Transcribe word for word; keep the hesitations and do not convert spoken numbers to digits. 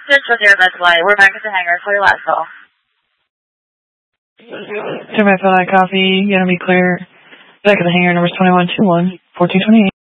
six one zero, that's why. We're back at the hangar for your last call. Turn back on that copy. Gonna be clear. Back at the hangar, numbers twenty-one two one, fourteen twenty-eight.